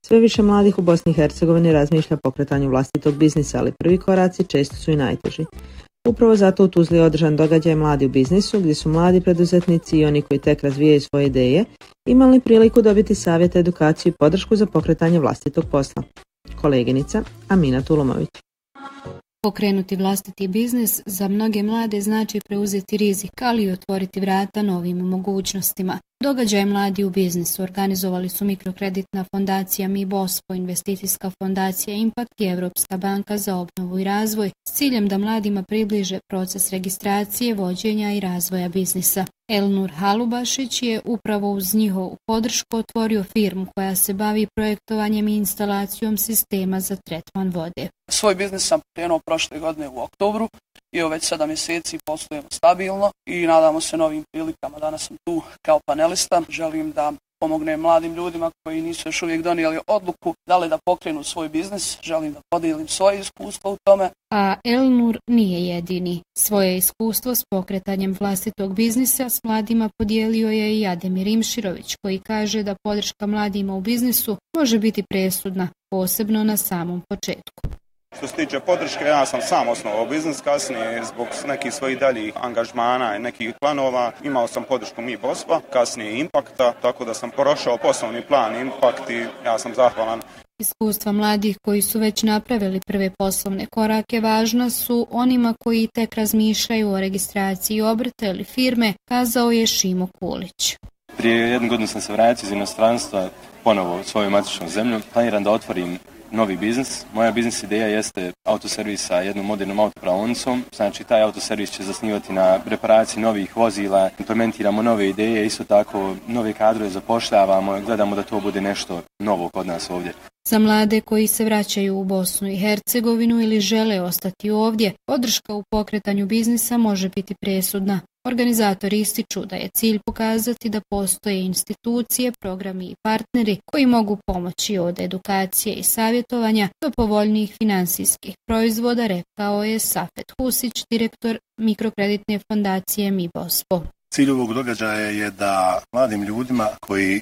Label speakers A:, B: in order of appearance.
A: Sve više mladih u Bosni i Hercegovini razmišlja o pokretanju vlastitog biznisa, ali prvi koraci često su i najteži. Upravo zato u Tuzli je održan događaj Mladi u biznisu, gdje su mladi preduzetnici i oni koji tek razvijaju svoje ideje imali priliku dobiti savjet, edukaciju i podršku za pokretanje vlastitog posla. Koleginica Amina Tulumović.
B: Pokrenuti vlastiti biznis za mnoge mlade znači preuzeti rizik, ali i otvoriti vrata novim mogućnostima. Događaj Mladi u biznisu organizovali su Mikrokreditna fondacija Mi Bospo, Investicijska fondacija Impact i Europska banka za obnovu i razvoj s ciljem da mladima približe proces registracije, vođenja i razvoja biznisa. Elnur Halubašić je upravo uz njihovu podršku otvorio firmu koja se bavi projektovanjem i instalacijom sistema za tretman vode.
C: Svoj biznis sam pokrenuo prošle godine u oktobru i već 7 mjeseci poslujemo stabilno i nadamo se novim prilikama. Danas sam tu kao panelista. Želim da pomognem mladim ljudima koji nisu još uvijek donijeli odluku da li da pokrenu svoj biznis. Želim da podijelim svoje iskustvo u tome.
B: A Elnur nije jedini. Svoje iskustvo s pokretanjem vlastitog biznisa s mladima podijelio je i Ademir Imširović, koji kaže da podrška mladima u biznisu može biti presudna, posebno na samom početku.
D: Što se tiče podrške, ja sam sam osnovao biznis, kasnije zbog nekih svojih daljih angažmana i nekih planova imao sam podršku Mi Bospa, kasnije Impakta, tako da sam prošao poslovni plan Impakt i ja sam zahvalan.
B: Iskustva mladih koji su već napravili prve poslovne korake važna su onima koji tek razmišljaju o registraciji obrta ili firme, kazao je Šimo Kulić.
E: Prije 1 godinu sam se vratio iz inostranstva ponovo u svoju matičnu zemlju. Planiram da otvorim novi biznis. Moja biznis ideja jeste autoservis sa jednom modernom autopraonicom. Znači, taj autoservis će zasnivati na reparaciji novih vozila, implementiramo nove ideje, isto tako nove kadrove zapošljavamo, gledamo da to bude nešto novo kod nas ovdje.
B: Za mlade koji se vraćaju u Bosnu i Hercegovinu ili žele ostati ovdje, podrška u pokretanju biznisa može biti presudna. Organizatori ističu da je cilj pokazati da postoje institucije, programi i partneri koji mogu pomoći od edukacije i savjetovanja do povoljnijih finansijskih proizvoda, rekao je Safet Husić, direktor Mikrokreditne fondacije Mi Bospo.
F: Cilj ovog događaja je da mladim ljudima koji